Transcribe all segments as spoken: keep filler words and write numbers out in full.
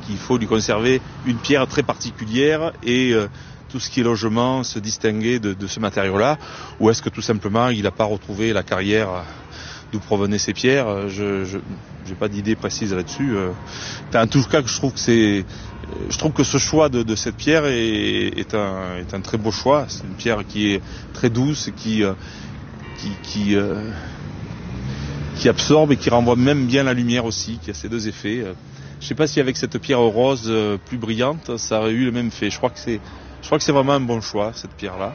qu'il faut lui conserver une pierre très particulière et euh, tout ce qui est logement se distinguer de, de ce matériau-là, ou est-ce que tout simplement il n'a pas retrouvé la carrière d'où provenaient ces pierres? Je n'ai pas d'idée précise là-dessus. En tout cas, je trouve que c'est, je trouve que ce choix de, de cette pierre est, est, un, est un très beau choix. C'est une pierre qui est très douce, qui qui qui, euh, qui absorbe et qui renvoie même bien la lumière aussi, qui a ces deux effets. Je ne sais pas si avec cette pierre rose plus brillante, ça aurait eu le même effet. Je crois que c'est Je crois que c'est vraiment un bon choix, cette pierre-là.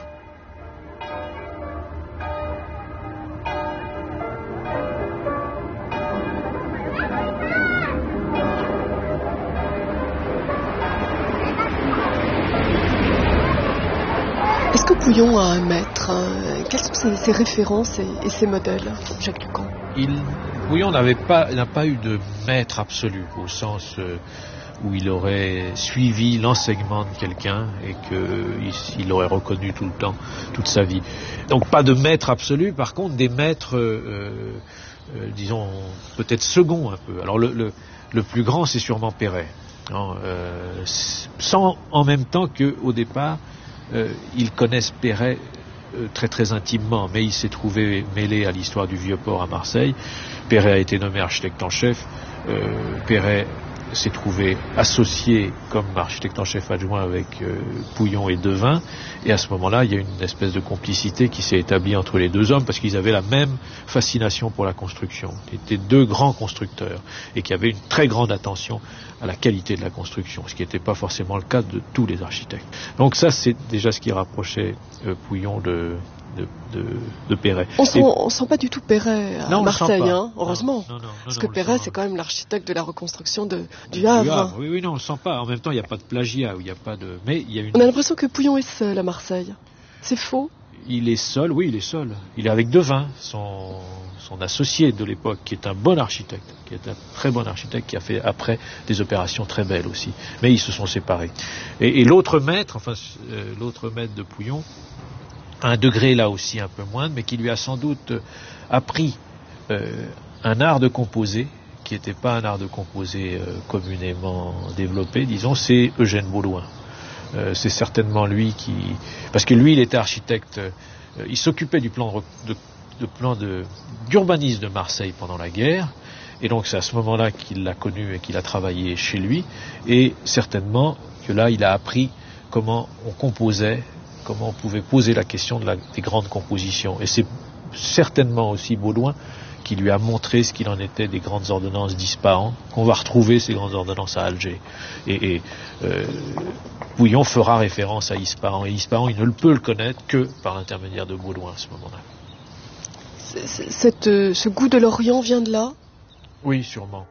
Est-ce que Pouillon a un maître? Quelles sont ses, ses références et, et ses modèles, Jacques Ducamp? Il, Pouillon n'avait pas, n'a pas eu de maître absolu, au sens... Euh, où il aurait suivi l'enseignement de quelqu'un et qu'il l'aurait reconnu tout le temps, toute sa vie. Donc pas de maître absolu, par contre des maîtres, euh, euh, disons, peut-être seconds un peu. Alors le, le, le plus grand, c'est sûrement Perret, hein, euh, sans en même temps qu'au départ, euh, ils connaissent Perret euh, très très intimement, mais il s'est trouvé mêlé à l'histoire du Vieux-Port à Marseille. Perret a été nommé architecte en chef, euh, Perret s'est trouvé associé comme architecte en chef adjoint avec euh, Pouillon et Devin, et à ce moment-là il y a une espèce de complicité qui s'est établie entre les deux hommes parce qu'ils avaient la même fascination pour la construction. Ils étaient deux grands constructeurs et qui avaient une très grande attention à la qualité de la construction, ce qui n'était pas forcément le cas de tous les architectes. Donc ça c'est déjà ce qui rapprochait euh, Pouillon de De, de, de Perret. On sent, on sent pas du tout Perret à non, Marseille, hein, heureusement. Non, non, non, Parce non, que Perret, c'est quand même l'architecte de la reconstruction de, du Havre. Du Havre. Oui, oui, non, on le sent pas. En même temps, il n'y a pas de plagiat, il n'y a pas de. Mais il y a une. On a l'impression que Pouillon est seul à Marseille. C'est faux? Il est seul, oui, il est seul. Il est avec Devin, son, son associé de l'époque, qui est un bon architecte, qui est un très bon architecte, qui a fait après des opérations très belles aussi. Mais ils se sont séparés. Et, et l'autre maître, enfin, euh, l'autre maître de Pouillon, à un degré là aussi un peu moindre, mais qui lui a sans doute appris euh, un art de composer, qui n'était pas un art de composer euh, communément développé, disons, c'est Eugène Baudouin. Euh, c'est certainement lui qui... Parce que lui, il était architecte, euh, il s'occupait du plan de, de, de plan de, d'urbanisme de Marseille pendant la guerre, et donc c'est à ce moment-là qu'il l'a connu et qu'il a travaillé chez lui, et certainement que là, il a appris comment on composait, comment on pouvait poser la question de la, des grandes compositions. Et c'est certainement aussi Baudouin qui lui a montré ce qu'il en était des grandes ordonnances d'Ispahan, qu'on va retrouver ces grandes ordonnances à Alger. Et, et euh, Pouillon fera référence à Ispahan, et Ispahan, il ne peut le connaître que par l'intermédiaire de Baudouin à ce moment-là. Cette, ce goût de l'Orient vient de là? Oui, sûrement.